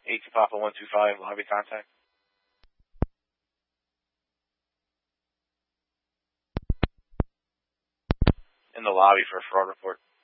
AT Papa 125 lobby contact. In the lobby for a fraud report.